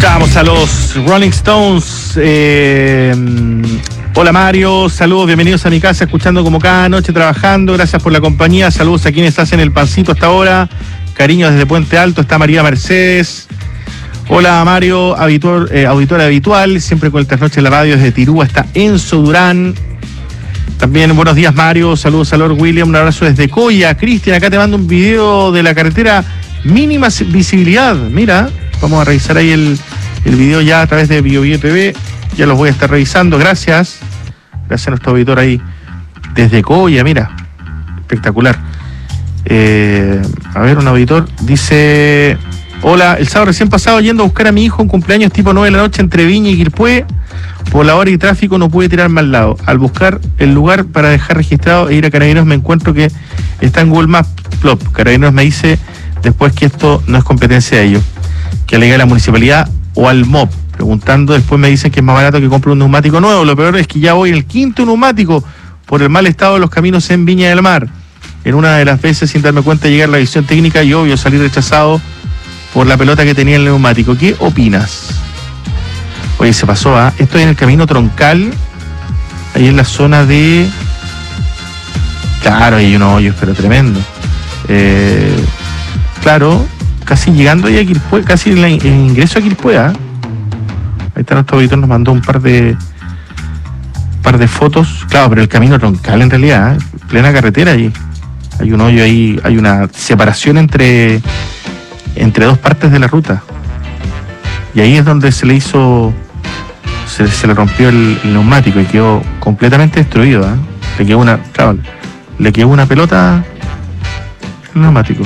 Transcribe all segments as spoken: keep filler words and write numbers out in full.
Escuchamos a los Rolling Stones. Eh, hola Mario, saludos, bienvenidos a mi casa, escuchando como cada noche, trabajando. Gracias por la compañía, saludos a quienes hacen el pancito hasta ahora. Cariño desde Puente Alto, está María Mercedes. Hola Mario, auditor, eh, auditora habitual, siempre con el trasnoche en la radio desde Tirúa, está Enzo Durán. También buenos días Mario, saludos a Lord William, un abrazo desde Coya. Cristian, acá te mando un video de la carretera, mínima visibilidad, mira. Vamos a revisar ahí el, el video ya a través de BioBio T V. Ya los voy a estar revisando. Gracias. Gracias a nuestro auditor ahí. Desde Coya, mira. Espectacular. Eh, a ver, un auditor dice... Hola, el sábado recién pasado yendo a buscar a mi hijo un cumpleaños tipo nueve de la noche entre Viña y Quilpué. Por la hora y tráfico no pude tirarme al lado. Al buscar el lugar para dejar registrado e ir a Carabineros me encuentro que está en Google Maps. Plop. Carabineros me dice después que esto no es competencia de ellos, que alegue a la municipalidad o al M O P. Preguntando, después me dicen que es más barato que compre un neumático nuevo. Lo peor es que ya voy en el quinto neumático por el mal estado de los caminos en Viña del Mar. En una de las veces, sin darme cuenta, llegar a la visión técnica y obvio salir rechazado por la pelota que tenía el neumático. ¿Qué opinas? Oye, se pasó, ¿ah? ¿eh? Esto es en el camino troncal, ahí en la zona de... Claro, hay unos hoyos, pero tremendo. Eh, claro... Casi llegando ahí a Quilpué, casi en el ingreso a Quilpué, ¿eh? Ahí está nuestro auditor, nos mandó un par de par de fotos. Claro, pero el camino troncal en realidad, ¿eh? Plena carretera allí. Hay un hoyo ahí, hay una separación entre entre dos partes de la ruta. Y ahí es donde se le hizo, se, se le rompió el, el neumático y quedó completamente destruido, ¿eh? Le quedó una, claro, le quedó una pelota el neumático.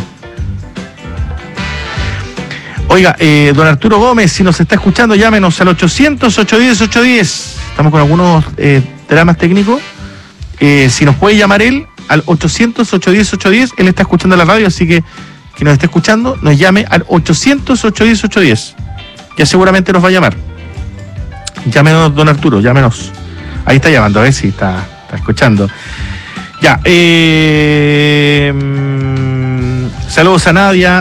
Oiga, eh, don Arturo Gómez, si nos está escuchando, llámenos al ochocientos, ochocientos diez, ochocientos diez. Estamos con algunos eh, dramas técnicos. Eh, si nos puede llamar él al ochocientos, ochocientos diez, ochocientos diez. Él está escuchando la radio, así que que nos esté escuchando, nos llame al ochocientos, ochocientos diez, ochocientos diez. Ya seguramente nos va a llamar. Llámenos, don Arturo, llámenos. Ahí está llamando, a ver si está, está escuchando. Ya, eh, saludos a Nadia.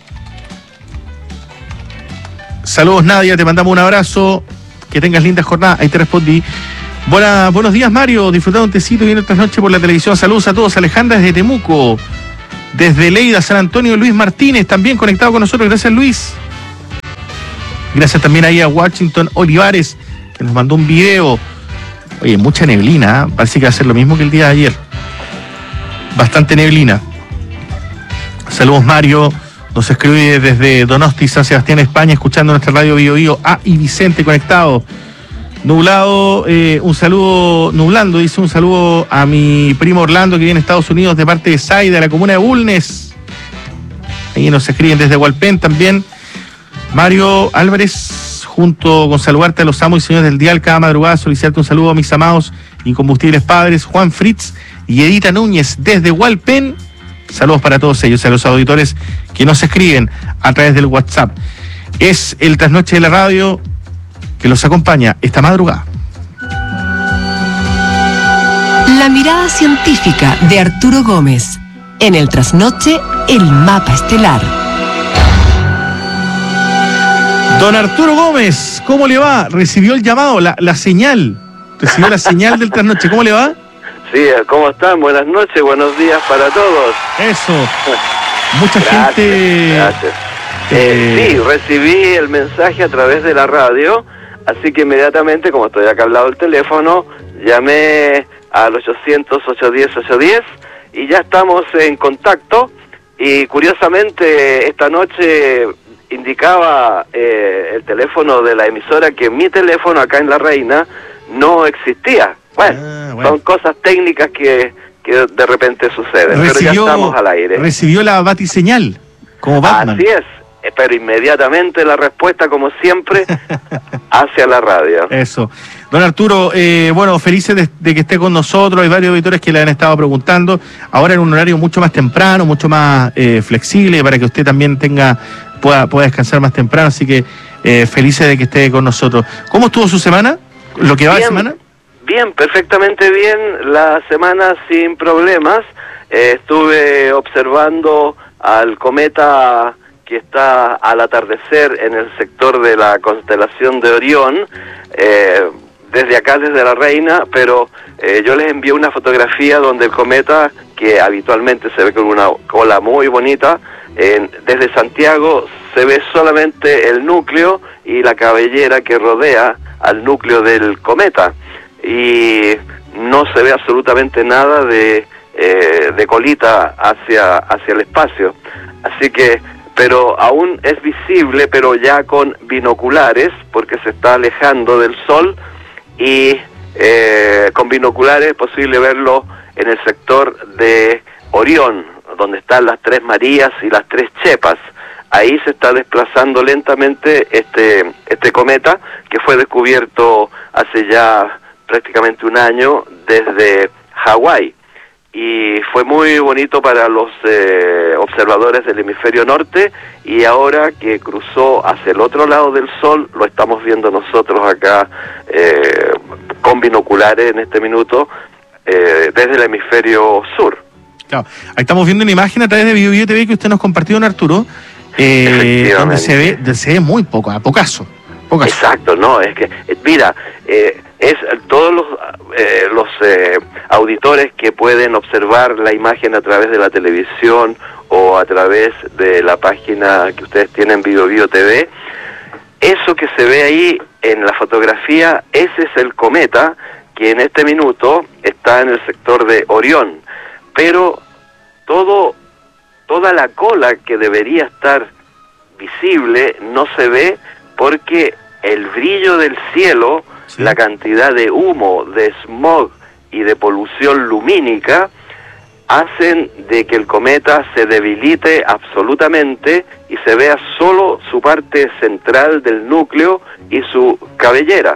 Saludos Nadia, te mandamos un abrazo, que tengas linda jornada, ahí te respondí. Buena, buenos días Mario, disfrutando un tecito y viendo esta noche por la televisión. Saludos a todos. Alejandra desde Temuco, desde Leida, San Antonio, Luis Martínez también conectado con nosotros, gracias Luis. Gracias también ahí a Washington Olivares, que nos mandó un video. Oye, mucha neblina, ¿eh? Parece que va a ser lo mismo que el día de ayer. Bastante neblina. Saludos Mario. Nos escribe desde Donosti, San Sebastián, España, escuchando nuestra radio Bio Bio. Ah, y Vicente conectado. Nublado, eh, un saludo, nublando, dice un saludo a mi primo Orlando que viene a Estados Unidos de parte de Saida, de la comuna de Bulnes. Ahí nos escriben desde Hualpén también. Mario Álvarez, junto con saludarte a los amos y señores del dial cada madrugada, solicitarte un saludo a mis amados incombustibles padres, Juan Fritz y Edita Núñez desde Hualpén. Saludos para todos ellos, a los auditores que nos escriben a través del WhatsApp. Es el trasnoche de la radio que los acompaña esta madrugada. La mirada científica de Arturo Gómez. En el trasnoche, el mapa estelar. Don Arturo Gómez, ¿cómo le va? ¿Recibió el llamado, la, la señal? ¿Recibió la señal del trasnoche? ¿Cómo le va? Sí, ¿cómo están? Buenas noches, buenos días para todos. Eso. Mucha gracias, gente... Gracias. Eh... Eh, sí, recibí el mensaje a través de la radio, así que inmediatamente, como estoy acá al lado del teléfono, llamé al ochocientos, ochocientos diez, ochocientos diez y ya estamos en contacto. Y curiosamente, esta noche indicaba eh, el teléfono de la emisora que mi teléfono acá en La Reina no existía. Bueno, ah, bueno. Son cosas técnicas que, que de repente suceden, recibió, pero ya estamos al aire. Recibió la batiseñal, como Batman. Así es, pero inmediatamente la respuesta, como siempre, hacia la radio. Eso. Don Arturo, eh, bueno, felices de, de que esté con nosotros. Hay varios auditores que le han estado preguntando. Ahora en un horario mucho más temprano, mucho más eh, flexible, para que usted también tenga pueda, pueda descansar más temprano. Así que eh, felices de que esté con nosotros. ¿Cómo estuvo su semana? ¿Lo que va de semana? Bien, perfectamente bien, la semana sin problemas. Eh, estuve observando al cometa que está al atardecer en el sector de la constelación de Orión, eh, desde acá, desde La Reina, pero eh, yo les envié una fotografía donde el cometa, que habitualmente se ve con una cola muy bonita, eh, desde Santiago se ve solamente el núcleo y la cabellera que rodea al núcleo del cometa, y no se ve absolutamente nada de, eh, de colita hacia, hacia el espacio. Así que, pero aún es visible, pero ya con binoculares, porque se está alejando del Sol, y eh, con binoculares es posible verlo en el sector de Orión, donde están las tres Marías y las tres Chepas. Ahí se está desplazando lentamente este, este cometa, que fue descubierto hace ya prácticamente un año desde Hawái. Y fue muy bonito para los eh, observadores del hemisferio norte, y ahora que cruzó hacia el otro lado del Sol, lo estamos viendo nosotros acá eh, con binoculares en este minuto eh, desde el hemisferio sur. Claro, ahí estamos viendo una imagen a través de Bio Bio T V que usted nos compartió, don Arturo, eh, donde se ve, de, se ve muy poco, a pocaso, pocaso. Exacto, no, es que, mira, eh, es todos los, eh, los eh, auditores que pueden observar la imagen a través de la televisión o a través de la página que ustedes tienen, Bio Bio T V, eso que se ve ahí en la fotografía, ese es el cometa que en este minuto está en el sector de Orión, pero todo, toda la cola que debería estar visible no se ve porque el brillo del cielo, sí, la cantidad de humo, de smog y de polución lumínica hacen de que el cometa se debilite absolutamente y se vea solo su parte central del núcleo y su cabellera.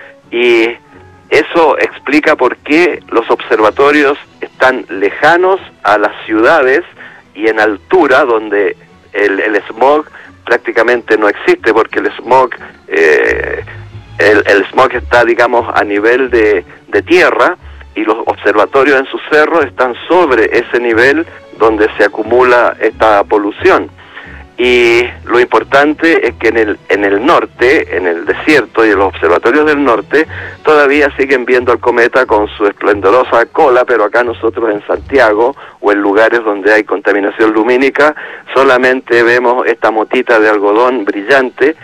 Y eso explica por qué los observatorios están lejanos a las ciudades y en altura, donde el, el smog prácticamente no existe, porque el smog eh, el, el smog está, digamos, a nivel de, de tierra, y los observatorios en sus cerros están sobre ese nivel donde se acumula esta polución. Y lo importante es que en el, en el norte, en el desierto y en los observatorios del norte, todavía siguen viendo al cometa con su esplendorosa cola, pero acá nosotros en Santiago o en lugares donde hay contaminación lumínica, solamente vemos esta motita de algodón brillante